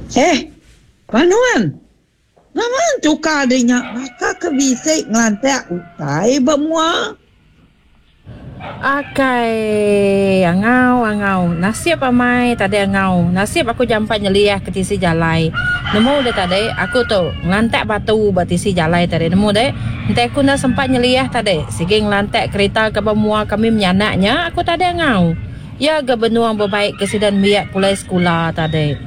Panuan. Naman tukar dia maka kebisik ngelantak utai bemua. Akai angau nasib amai tadi angau nasib aku jampat nyeliah ke tisi jalai nemu deh tadi aku tu ngelantak batu batisi jalai tadi nemu deh nanti aku nak sempat nyeliah tadi sige ngelantak kereta ke bemua kami menyanaknya aku tadi angau ya ke benuang berbaik kesidan biak pulai sekolah tadi.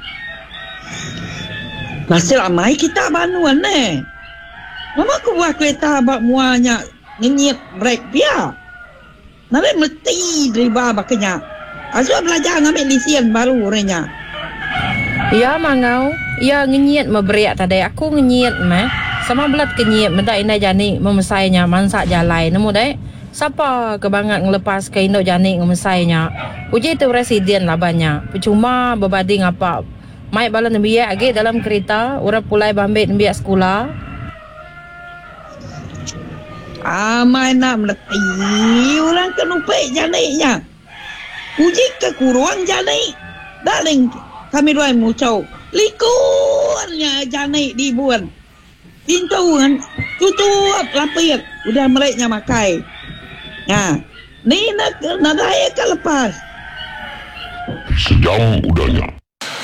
Masih ramai kita banuan Mama aku buat kereta bak muanya ngenyit brek dia. Nabi mesti driba baknya. Asal belajar ngambil lisen baru orangnya. Ya mangau, ya ngenyit memberiak tadi aku ngenyit sama belat kenyit mendak ina jani memesainya mansak jalai nemu dek. Siapa kebangat ngelepas ke indok jani memesainya. Uji tu residen lah banyak. Percuma berbanding apa. Mai bala nembiak lagi dalam kereta, orang pulai bambit nembiak sekolah. Amai nak meleti orang kenupik janiknya. Uji ke kurang janik. Daling kami dua mucau. Likurnya janik dibuat. Pintu kan tutup lapik. Udah mereknya makai. Nah, ni nak daya ke lepas. Sejam udahnya.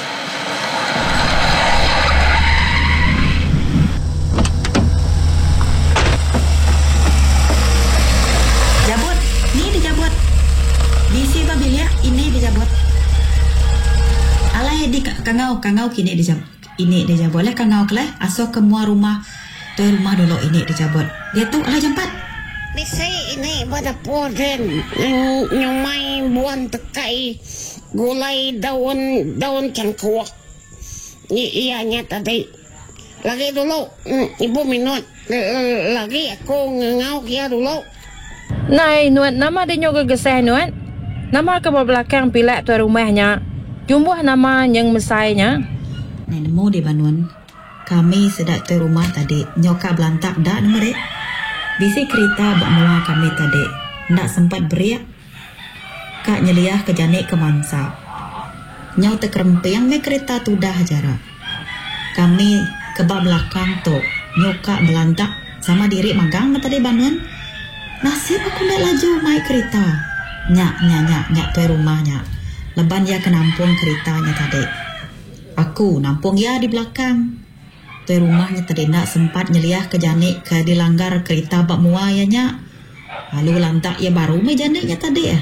Kangau kini dijabut. Ini dijabut lah kangau kelah. Asal kemua rumah dulu ini dijabut. Dia tu lah jempat. Bisa ini pada poden nyumai buan tekai gulai daun cangkuak. Ianya tadi. Lagi dulu ibu minut. Lagi aku ngau kia dulu. Nai nuan nama dia nyoga geseh nuan. Nama ke belakang pilak tu rumahnya. Jumbuh nama yang mesainya. Nah, nemu di Banuan. Kami sedap ke rumah tadi. Nyoka belantak dah nama dek. Bisi kereta bakmua kami tadi. Nak sempat beriak. Kak nyeliah ke janik ke mansa. Nyau terkeremping me kereta tu dah jarak. Kami ke bak belakang tu. Nyoka belantak sama diri magang tadi Banuan. Nasib aku nak laju mai kereta. Nyak tu rumahnya. Leban ya ke nampung keretanya tadi. Aku nampung ya di belakang. Tu rumahnya tadi nak sempat nyeliah ke janik ke dilanggar kereta bak mua ya nyak. Lalu lantak ya baru me janiknya tadi ya.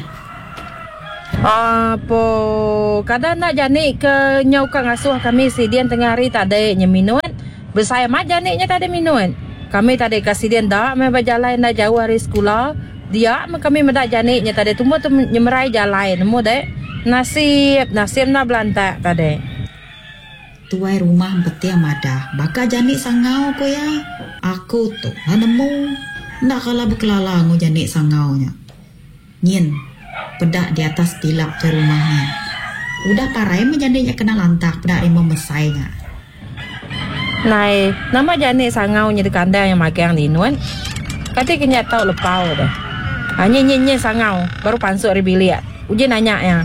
Apa kadang nak janik ke nyau kang asuh kami sidian tengah hari tadi nyeminun. Bersaya mah janiknya tadi minun. Kami tadi kasih dia dak me berjalan nak jauh hari sekolah. Dia kami mendak janiknya tadi tumbuh tu nyemerai jalan nemu dek. Nasib nak belantak tadi. Tuai rumah peti amada. Baka janik sangau ko ya. Aku tu nemu. Ndak kalah berkelala ngu janik sangaunya. Nyin. Pedak di atas pilak ke rumahnya. Udah parai menjadinya kena lantak. Pedak yang memesainya. Nai, nama janik sangaunya di kandang yang magang ni nuan. Kati kenyat tau lepau dah. Nyin sangau. Baru pansuk ribiliat. Uji nanya ya.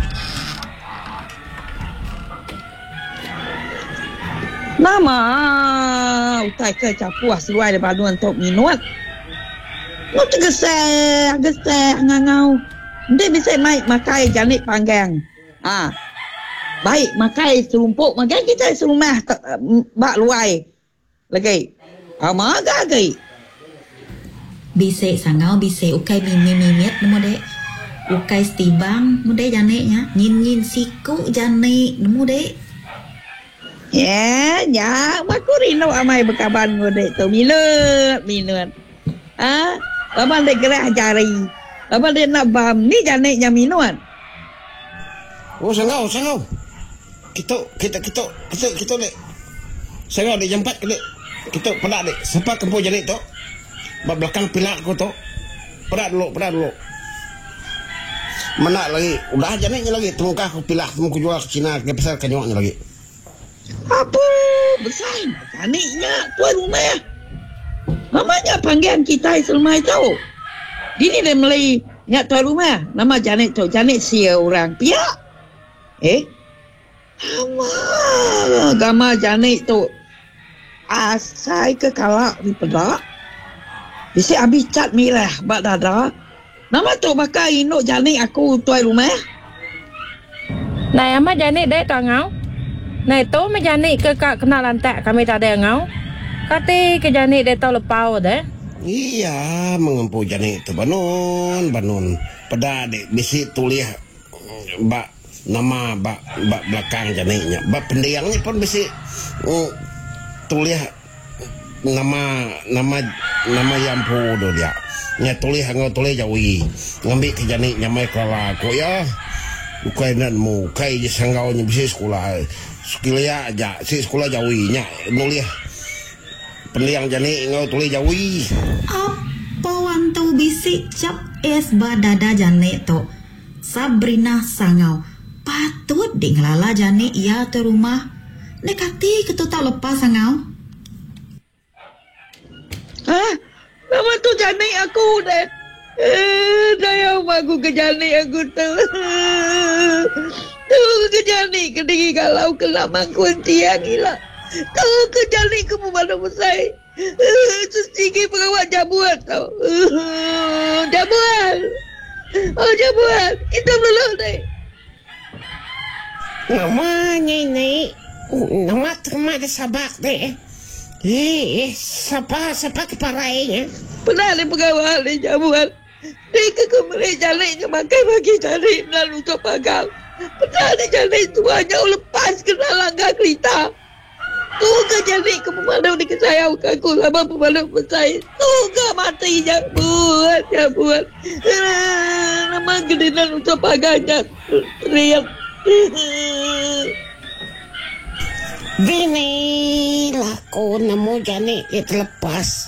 Nama utai ke capuas luai daripada Banuan tok minuat. Mau tergeseh ngangau. Nanti bisa maik makai janik panggang. Baik makai serumpuk makai kita serumah bak luai. Lagi. Amaga lagi. Bisa sangau bisa ukai mimit nemu dek. Ukai setibang nemu dek janiknya. Nyin siku janik nemu dek. Ya, aku rindu amai berkaban ngodek tu. Minut. Abang dek gerah jari. Abang dek nak bam. Ni janiknya minut. Oh, sangau. Kita dek. Sangau dek jempat ke dek. Kita pedak dek. Siapa kempu janik tu? Bak belakang pilak aku tu. Pedak dulu. Mana lagi? Udah janiknya lagi. Temukah aku pilak. Temu jual ke Cina. Ke pasar kenyoknya lagi. Apa besar janiknya tuan rumah. Namanya panggilan kita selmai tahu. Dini dia mulai nyak tuan rumah. Nama janik tu janik sia orang pihak. Gama janik tu asai ke kalak di pedak. Bisi habis cat mirah bak dada. Nama tu bakal induk janik aku tuai rumah. Này mà janik dek tu ngau. Này tu mà janik ke kak kena lantak kami tak ada ngau. Kati ke janik dek tu lepau deh. Iya, mengempu janik tu banun. Pada dek bisi tulis bak nama bak belakang janiknya. Bak pendiangnya pun bisi tulis nama yampu do dia. Nya tulis ngau tulis Jawi. Ngambil ke janiknya mai kala ko ya. Ukai nanmu, kai sanggau nya bisi sekolah. Sekilia aja, si sekolah Jawi nya nulis pendiang janik ngau tulis Jawi. Apa wantu bisi cap es badada janik tu. Sabrina sangau. Patut ding lala janik ia tu rumah. Nekati ketutak lepas sangau. Hah? Nama tu janik aku deh. Sayang aku ke janik aku tu. Tu ke janik kediri kalau kelaman kuncian gila. Tu ke janik kamu mana besar. Sesinggi perawat jamuan tau. Jamuan. Oh jamuan. Kita belum deh. Nama ni nama terima ada sabak deh. Siapa keparainya? Pernah ada pegawai di jamuan. Mereka kembali jalan makan bagi cari lalu ke pagang. Pernah ada jalan tuanya lepas kena langgar kereta. Tu ke jalan ke pemandu di kesayau aku sama pemandu besar. Tu ke mati jamuan. Nama gedenan untuk pagangnya. Teriak. Bini laku nemu janik itu lepas.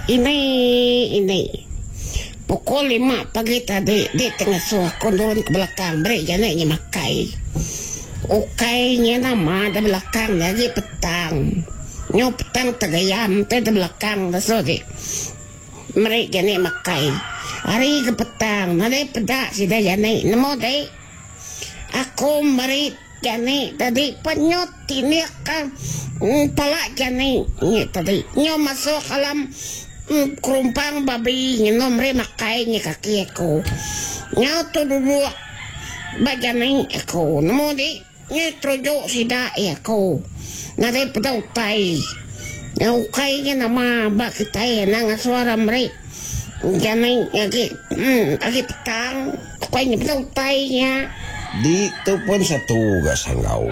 Ini. Pukul 5 pagi tadi di tengah suah kondon ke belakang beri janiknya makai. Ukainya nama di belakang lagi petang. Nyo petang tegayam di belakang dah sorry. Meri janik makai. Hari ke petang nanti pedak si dah janik nemu deh. Aku meri janik tadi penyot ini kan palak janik ni tadi nyo masuk alam kerumpang babi nyo meri makai ni kaki aku nyo tu dulu bajanik aku nemu di nyo trojo sida aku nanti pedau tai nyo kai nama bak kita nang suara meri janik lagi petang kai ni pedau tai nya. Di tu pun satu gak sanggau.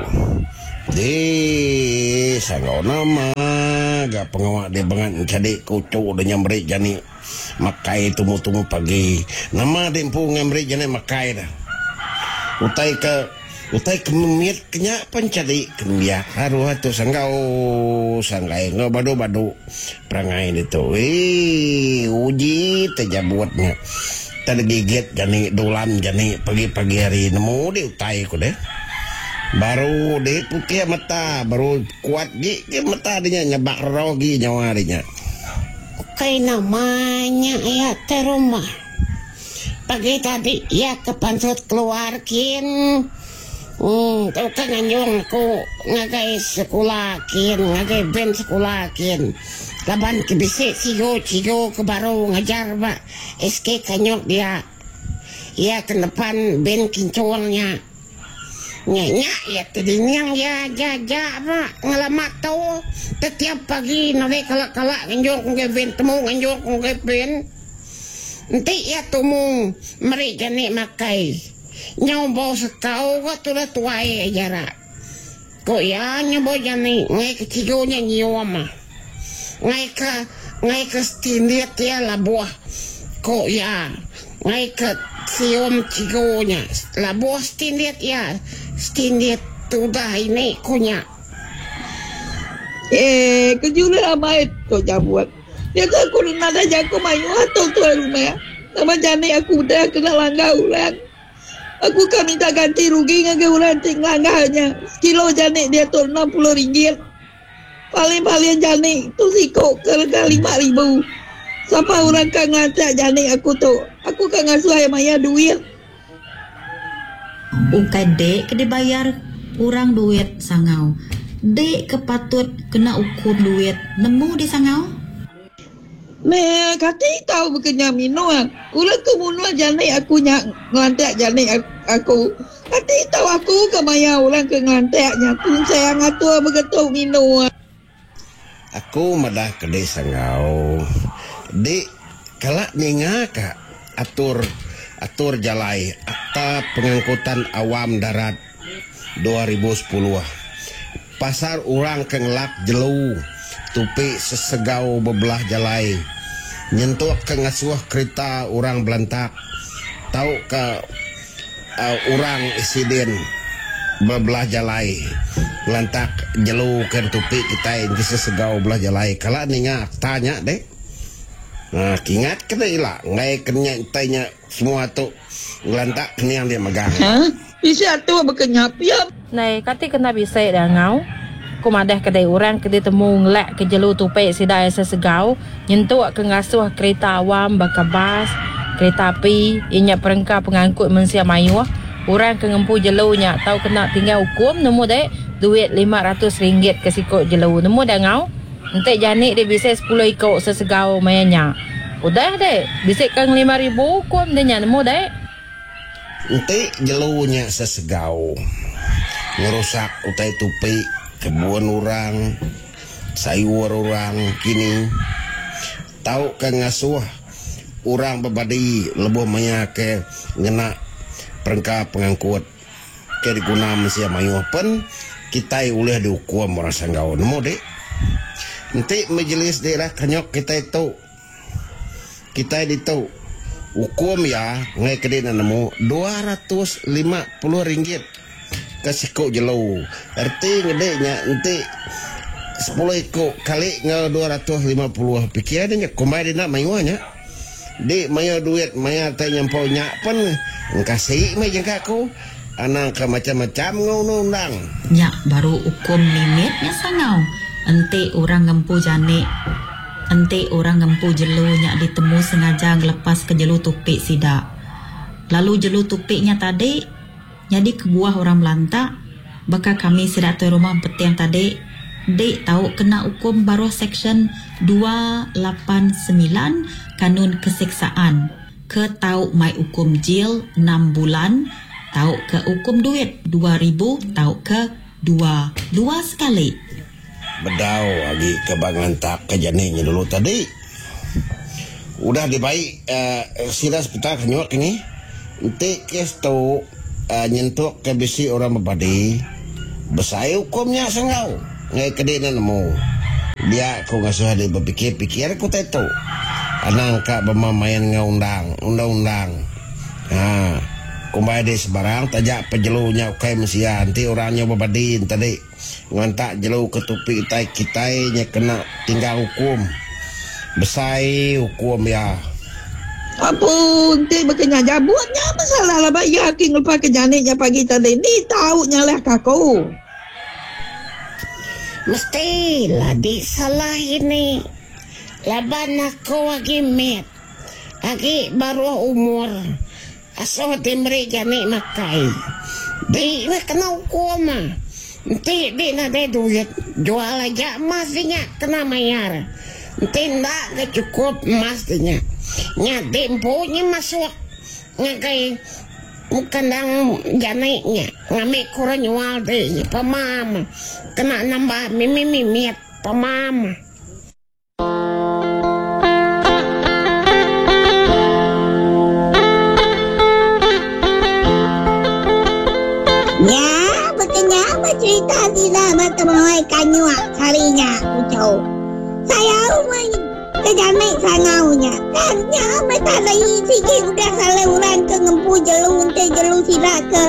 Di sanggau nama gak pengawak dia banget jadi kucuk dan nyamrik jani makai tumu pagi. Nama dia pun nyamrik jani makai dah. Utai ke memit kenya pencari kemia haru tu sanggai ngau badu perangai itu. Uji terjabuatnya. Tadi gigit jani dolan jani pagi hari nemu di utai ku deh baru di putih mata baru kuat di mata dia nyebak rogi nyawa dia kayak namanya ya terumah pagi tadi ya kepansut keluarkin tuh kan nganyong ku ngagai sekolahin ngagai ben sekolahin laban kebisik cigo ke baru ngajar pak SK kanyok dia ya ke depan ben kincongnya nyak ya tadinya ya jaja pak ngalamat tau setiap pagi nolai kalak nganyok ngagai ben temu nganyok ngagai ben nanti ya temu mereka nih makai nyobo setau waktu dah tuai jarak kok ya nyobo jani ngai kecigonya nyioma ngai ke stindiat ya lah buah kok ya ngai ke siom cigonya lah buah stindiat tu dah ini konya kejulah amai tu jabuat dia tu aku nada jago mayu atau tu rumah sama jani aku dah kena langgar ulang. Aku kan minta ganti rugi dengan ulang langgahnya. Kilo janik dia tu RM60. Paling janik tu sikok ke 5,000. Sampai orang kan ngacak janik aku tu. Aku kan ngasuh maya duit. Ukai dek ke dibayar orang duit sangau. Dek kepatut kena ukur duit. Nemu di sangau? Me kati tahu berkenya minuan. Ulang ke munua jani aku ngelantek jani aku. Kati tahu aku ke maya ulang ke ngelanteknya. Pun sayang atua begitu minuan. Aku madah kedai sangau. Dek kalak ninga kak atur jalai Akta Pengangkutan Awam Darat 2010. Pasar orang kengelak jelu tupi sesegau bebelah jalai nyentuh ke ngasuh kereta orang belantak tahu ke orang insiden bebelah jalai belantak jelu ke tupi kita di sesegau belah jalai kalau ninga tanya deh nah ingat kena ilah ngai kena tanya semua tu belantak kena yang dia megang bisa tu berkenyap ya. Nai kati kena bisa dah ngau. Ku madah kedai orang kedai temu ngelak ke jelu tupek sidai sesegau nyentuh ke ngasuh kereta awam bakabas kereta api inya perengka pengangkut mensia mayuh orang ke ngempu jelunya tahu kena tinggal hukum nemu dek duit RM500 ke sikut jelu nemu dah ngau entek janik dia bisa 10 ikut sesegau mayanya udah dek bisa kang 5,000 hukum dia nemu dek entek jelunya sesegau ngerusak utai tupi kebun orang sayur orang kini tahu ke ngasuh orang berbadi lebih banyak ke ngena perengka pengangkut ke diguna mesia mayuh pun kita boleh dihukum orang sanggau nemu dek nanti majelis daerah kenyok kita itu hukum ya ngai kedai nemu RM250 kasiko jelo arti ngedeknya nanti 10 ikut kali ngau 250 pikir dia kumai dia nak mayuanya di mayu duit maya tanya nyamponya pun kasih mai jengka aku anak ke macam-macam ngundang Nya baru hukum limitnya sangau ente orang ngempu jane ente orang ngempu jelu nya ditemu sengaja ngelepas ke jelu tupik sidak lalu jelu tupiknya tadi jadi kebuah orang melantak bakal kami sidak tu rumah petiang tadi dek tahu kena hukum baru section 289 kanun keseksaan ke tahu mai hukum jail 6 bulan tahu ke hukum duit 2,000 tahu ke 2 sekali bedau lagi kebangan tak kejadiannya dulu tadi udah dibaik sila seputar kenyok ini nanti kes tu nyentuh ke bisi orang berbadi besai hukumnya sengau ngai kedai nemu dia aku ngasuh dia berpikir-pikir aku tahu anak kak bermain ngundang undang-undang kumbai di sebarang tajak pejelunya kai mesia nanti orangnya berbadi tadi ngantak jelu ketupi kita nya kena tinggal hukum besai hukum ya Apun, nanti berkenya jabutnya masalah lah bayar king lupa kejaniknya pagi tadi ni tahu nyalah kaku. Mestilah disalah ini. Laban aku lagi met. Lagi baru umur. Asal timri janik makai. Di nak kena hukum ah. Nanti di nak ada duit. Jual aja masihnya kena bayar. Nanti tak cukup masihnya. Nya temponya masuk ngakai kandang janiknya ngambil kurang jual deh pamam kena nambah mimit pamam ya betulnya cerita tidak bertemu kanyuak kalinya ucau saya kejanik sangaunya karena mereka lagi sikit udah salah orang ke ngempu jelu sidak ke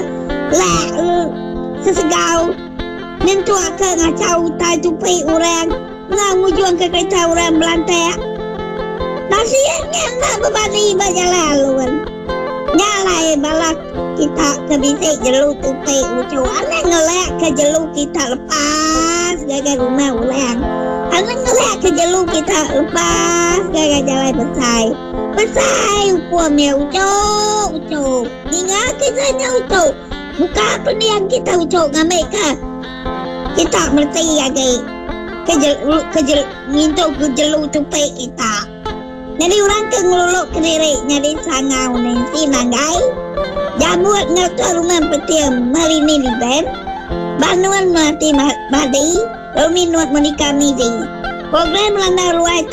sesegau nentua ke ngacau tai tupai orang ngujung ke kereta orang belantak nasihatnya nak berbalik berjalan luan nyalai balak kita ke bisik jelu tupai ucau anak ngelak ke jelu kita lepas gagal rumah orang anak ngelak ke jelu kita lepas gagal jalan besai hukumnya ucap ingat kisahnya ucap Buka apa ni yang kita ucap dengan mereka? Kita merti lagi. Minta kejelu tupai kita. Jadi orang ke ngeluluk ke diri nyari sangau ni si nanggai. Jamuat ngertua rumah petiam mari ni liben. Banuan mati mati. Lalu minuat menikah midi. Program lana ruai